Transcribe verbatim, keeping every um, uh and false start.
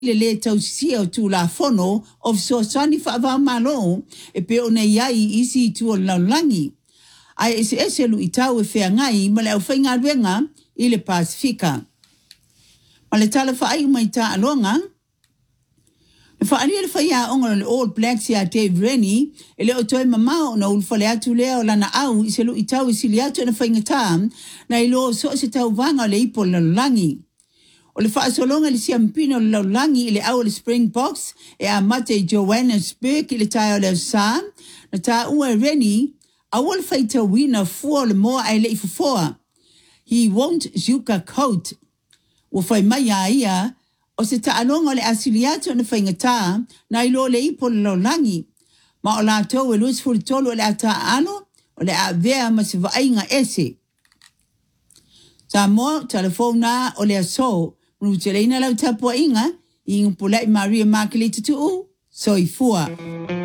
le le tau sia o tu la fono of so sani fa va malo e pe ona yai isi tu o langi ai ese ese lu itau e fea ngai ma le au whainga ruenga i le Pasifika ma le tala fa ai mai ta alonga le fa ali le fa ia onga le All Blacks ya Dave Rennie e le o toi mamao na ulfa le atu leo lana au ise lu itau isi le atu na whainga ta na ilo so se tau vanga le ipo langi o le whaasolonga le siampino le laulangi i le au le Springboks e a mate Johannesburg i le tae o le sa na ta ua Rennie a wal whaita wina fua le moa ai le ifufoa. He won't sugarcoat. Wa whai mai a ia o se ta anonga le asiliato na whaingata na ilo le ipo le laulangi. Ma o la tau e luis furitolo le ata ano o le a vea ma se vainga ese. Sa mo telefona o le aso Ruteleina lau tapua inga, i ngupulai Maria Makili tutu, soifua.